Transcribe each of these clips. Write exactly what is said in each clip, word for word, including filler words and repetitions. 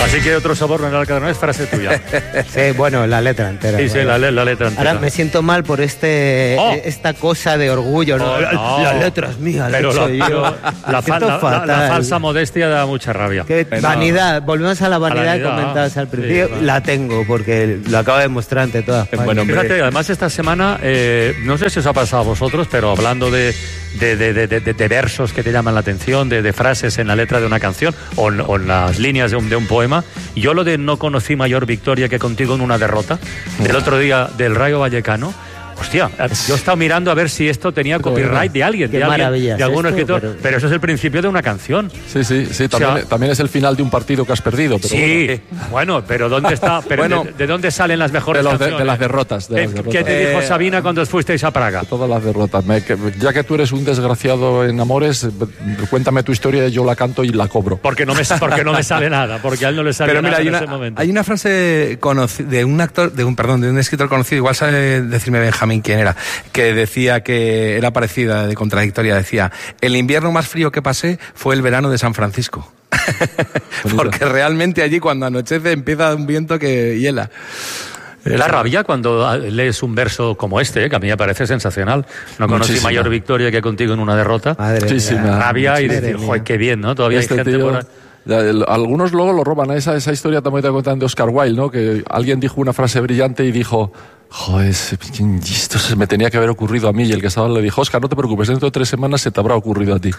Así que otro soborno en el Alcázar, no es frase tuya. Sí, bueno, la letra entera. Sí, sí, la, la letra entera. Ahora me siento mal por este oh. esta cosa de orgullo, ¿no? Oh, no. La letra es mía, la pero he hecho la, yo. La, fa la, la, la falsa modestia da mucha rabia. Que pero, vanidad, volvemos a la vanidad, a la vanidad que comentabas al principio. Sí, la tengo, porque lo acabo de mostrar ante todas España. Bueno, fíjate, además esta semana, eh, no sé si os ha pasado a vosotros, pero hablando de, de, de, de, de, de versos que te llaman la atención, de, de frases en la letra de una canción o, o en las líneas de un, de un poema, yo lo de no conocí mayor victoria que contigo en una derrota, del otro día del Rayo Vallecano. Hostia, yo he estado mirando a ver si esto tenía copyright de alguien, Qué de alguien, maravilla de algún es esto, escritor, pero... pero eso es el principio de una canción. Sí, sí, sí, también, o sea, también es el final de un partido que has perdido. Pero sí, bueno, bueno, pero ¿dónde está? Pero bueno, de, ¿de dónde salen las mejores de, los, canciones? de, de las derrotas. De las derrotas. ¿Qué te dijo eh, Sabina cuando os fuisteis a Praga? Todas las derrotas. Me, que, ya que tú eres un desgraciado en amores, cuéntame tu historia, yo la canto y la cobro. Porque no me, porque no me sale nada, porque a él no le sale pero nada mira, hay en una, ese momento. Hay una frase de un actor, de un perdón, de un escritor conocido, igual sabe decirme Benjamín quién era, que decía que era parecida, de contradictoria, decía: el invierno más frío que pasé fue el verano de San Francisco. Porque realmente allí cuando anochece empieza un viento que hiela. La rabia cuando lees un verso como este, ¿eh? Que a mí me parece sensacional. No conocí Muchísima. mayor victoria que contigo en una derrota. Madre Muchísima. mía. Rabia y Madre decir, mía. joder, qué bien, ¿no? Todavía Este hay gente tío, por ahí. ya, el, algunos luego lo roban. Esa, esa historia también te cuentan de Oscar Wilde, ¿no? Que alguien dijo una frase brillante y dijo: joder, esto se me tenía que haber ocurrido a mí. Y el que estaba le dijo: Oscar, no te preocupes, dentro de tres semanas se te habrá ocurrido a ti.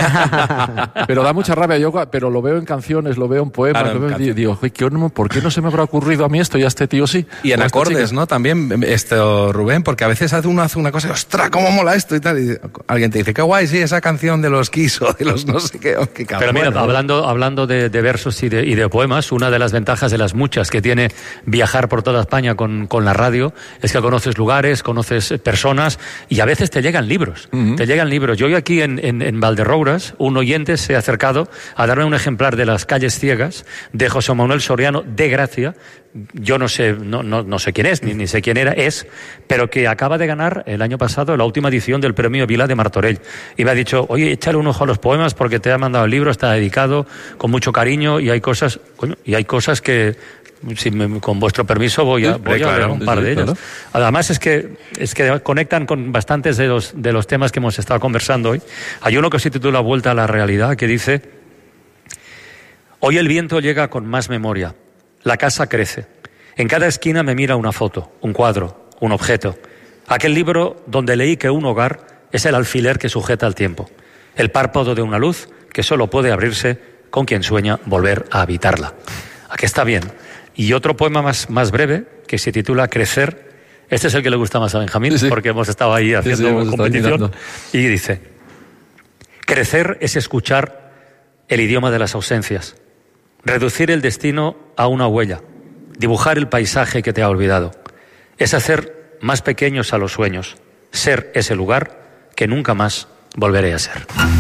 Pero da mucha rabia. Yo, pero lo veo en canciones, lo veo en poemas. Claro, lo veo, en y digo, ¿por qué no se me habrá ocurrido a mí esto y a este tío sí? Y en O a esta acordes, chica? ¿no? También, esto, Rubén, porque a veces hace uno hace una cosa y ¡ostras, cómo mola esto! Y tal. Y alguien te dice, qué guay, sí, esa canción de los Kiss o de los no sé qué. Oh, qué cabrón. Pero mira, Bueno, hablando, hablando de, de versos y de, y de poemas, una de las ventajas de las muchas que tiene viajar por toda España con, con la radio es que conoces lugares, conoces personas y a veces te llegan libros. Uh-huh. Te llegan libros. Yo hoy aquí en, en, en Valderrouras, un oyente se ha acercado a darme un ejemplar de Las calles ciegas de José Manuel Soriano de Gracia. Yo no sé, no, no, no sé quién es, ni, ni sé quién era, es, pero que acaba de ganar el año pasado la última edición del Premio Vila de Martorell. Y me ha dicho, oye, échale un ojo a los poemas porque te ha mandado el libro, está dedicado con mucho cariño y hay cosas, coño, y hay cosas que, si me, con vuestro permiso voy a, voy a leer un par de ellos. Además es que, es que conectan con bastantes de los, de los temas que hemos estado conversando hoy. Hay uno que se titula Vuelta a la realidad, que dice: hoy el viento llega con más memoria. La casa crece. En cada esquina me mira una foto, un cuadro, un objeto. Aquel libro donde leí que un hogar es el alfiler que sujeta el tiempo, el párpado de una luz que solo puede abrirse con quien sueña volver a habitarla. Aquí está bien. Y otro poema más, más breve, que se titula Crecer. Este es el que le gusta más a Benjamín, sí, sí. porque hemos estado ahí haciendo sí, sí, competición. Y dice: crecer es escuchar el idioma de las ausencias. Reducir el destino a una huella, dibujar el paisaje que te ha olvidado. Es hacer más pequeños a los sueños, ser ese lugar que nunca más volveré a ser.